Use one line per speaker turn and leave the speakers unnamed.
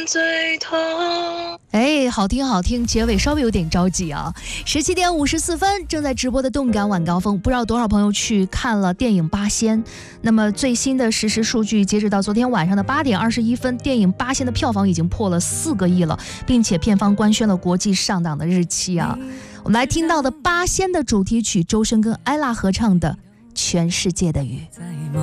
最痛。
哎，好听好听，结尾稍微有点着急啊。17点54分，正在直播的动感晚高峰，不知道多少朋友去看了电影《八仙》。那么最新的实时数据，截止到昨天晚上的8点21分，电影《八仙》的票房已经破了4个亿了，并且片方官宣了国际上档的日期啊。我们来听到的《八仙》的主题曲，周深跟艾拉合唱的《全世界的雨》。